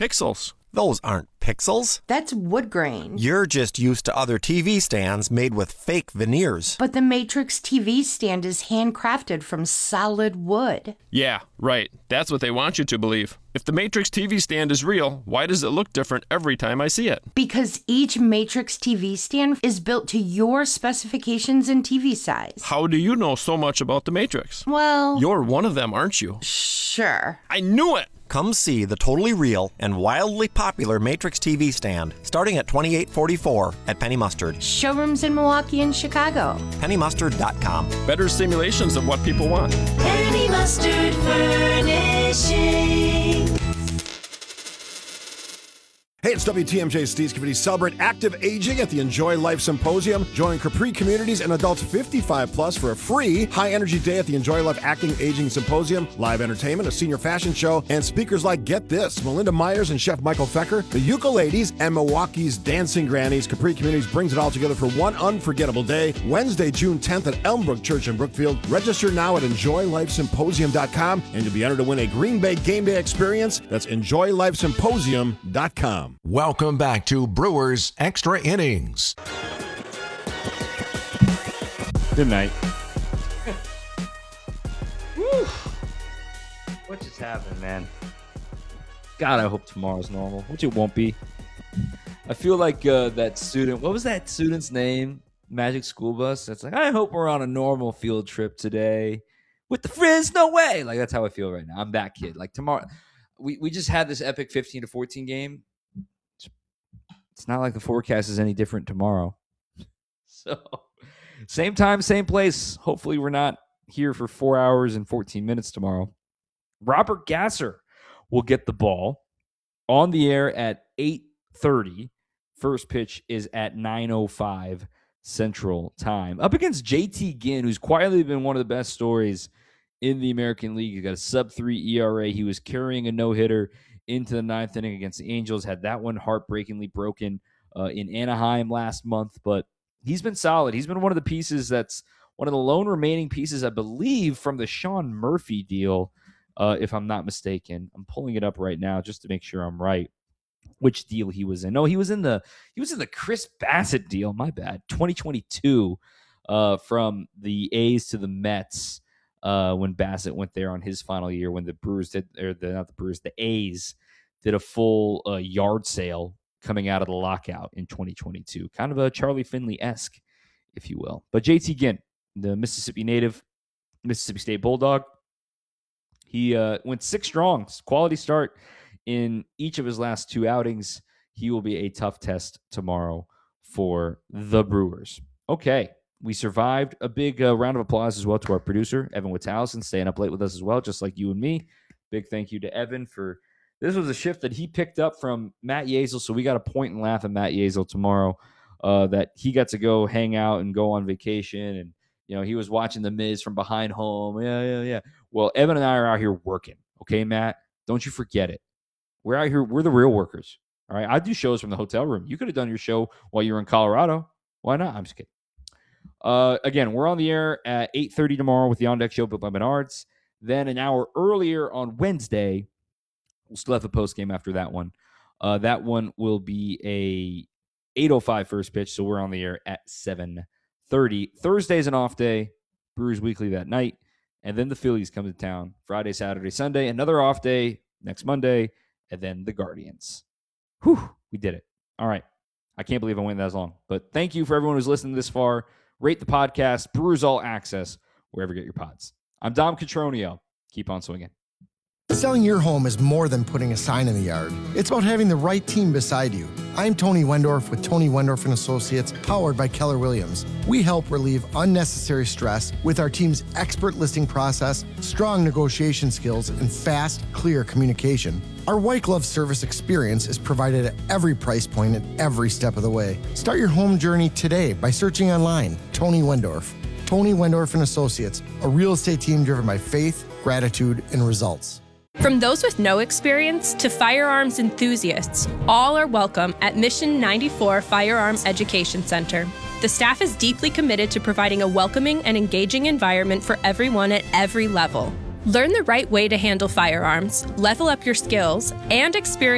Pixels. Those aren't pixels. That's wood grain. You're just used to other TV stands made with fake veneers. But the Matrix TV stand is handcrafted from solid wood. Yeah, right. That's what they want you to believe. If the Matrix TV stand is real, why does it look different every time I see it? Because each Matrix TV stand is built to your specifications and TV size. How do you know so much about the Matrix? Well... You're one of them, aren't you? Sure. I knew it! Come see the totally real and wildly popular Matrix TV stand, starting at $28.44 at Penny Mustard. Showrooms in Milwaukee and Chicago. PennyMustard.com. Better simulations of what people want. Penny Mustard Furnishing. Hey, it's WTMJ's Steve Cavity. Celebrate active aging at the Enjoy Life Symposium. Join Capri Communities and adults 55 plus for a free high-energy day at the Enjoy Life Acting Aging Symposium. Live entertainment, a senior fashion show, and speakers like, get this, Melinda Myers and Chef Michael Fecker, the Ukuleles, and Milwaukee's Dancing Grannies. Capri Communities brings it all together for one unforgettable day, Wednesday, June 10th at Elmbrook Church in Brookfield. Register now at EnjoyLifeSymposium.com, and you'll be entered to win a Green Bay game day experience. That's EnjoyLifeSymposium.com. Welcome back to Brewers Extra Innings. Good night. What just happened, man? God, I hope tomorrow's normal, which it won't be. I feel like that student, what was that student's name? Magic School Bus? That's like, I hope we're on a normal field trip today with the Frizz. No way. Like, that's how I feel right now. I'm that kid. Like, tomorrow, we just had this epic 15-14 game. It's not like the forecast is any different tomorrow. So, same time, same place. Hopefully, we're not here for 4 hours and 14 minutes tomorrow. Robert Gasser will get the ball on the air at 8:30. First pitch is at 9:05 Central Time. Up against JT Ginn, who's quietly been one of the best stories in the American League. He's got a sub-3 ERA. He was carrying a no-hitter into the ninth inning against the Angels. Had that one heartbreakingly broken in Anaheim last month, but he's been solid. He's been one of the pieces that's one of the lone remaining pieces, I believe, from the Sean Murphy deal, if I'm not mistaken. I'm pulling it up right now just to make sure I'm right. Which deal he was in? No, he was in the Chris Bassett deal. My bad. 2022 from the A's to the Mets. When Bassett went there on his final year, when the A's did a full yard sale coming out of the lockout in 2022. Kind of a Charlie Finley-esque, if you will. But JT Ginn, the Mississippi native, Mississippi State Bulldog, he went 6 strong. Quality start in each of his last 2 outings. He will be a tough test tomorrow for the Brewers. Okay. We survived. A big round of applause as well to our producer, Evan Wittallison, staying up late with us as well, just like you and me. Big thank you to Evan for this. Was a shift that he picked up from Matt Yazel, so we got to point and laugh at Matt Yazel tomorrow that he got to go hang out and go on vacation, and he was watching The Miz from behind home. Yeah. Well, Evan and I are out here working, okay, Matt? Don't you forget it. We're out here. We're the real workers, all right? I do shows from the hotel room. You could have done your show while you were in Colorado. Why not? I'm just kidding. Again, we're on the air at 8:30 tomorrow with the On Deck Show built by Menards. Then an hour earlier on Wednesday, we'll still have a post game after that one. That one will be a 8:05 first pitch, so we're on the air at 7:30. Thursday's an off day, Brewers Weekly that night, and then the Phillies come to town Friday, Saturday, Sunday. Another off day next Monday, and then the Guardians. Whew, we did it. All right. I can't believe I went that long, but thank you for everyone who's listened this far. Rate the podcast, Brewers All Access, wherever you get your pods. I'm Dom Cotroneo. Keep on swinging. Selling your home is more than putting a sign in the yard. It's about having the right team beside you. I'm Tony Wendorf with Tony Wendorf & Associates, powered by Keller Williams. We help relieve unnecessary stress with our team's expert listing process, strong negotiation skills, and fast, clear communication. Our white glove service experience is provided at every price point at every step of the way. Start your home journey today by searching online, Tony Wendorf. Tony Wendorf & Associates, a real estate team driven by faith, gratitude, and results. From those with no experience to firearms enthusiasts, all are welcome at Mission 94 Firearms Education Center. The staff is deeply committed to providing a welcoming and engaging environment for everyone at every level. Learn the right way to handle firearms, level up your skills, and experience